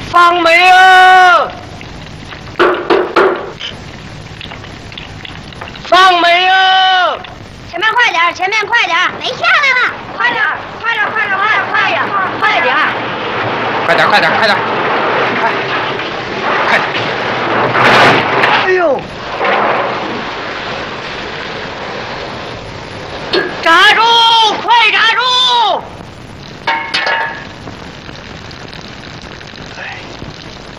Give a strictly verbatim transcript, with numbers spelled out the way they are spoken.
放煤啊！放煤啊！ 前面快点，前面快点，煤下来了！快点，快点，快点，快点，快点，快点！ 快点，快点，快点！快，快点！哎呦！站住！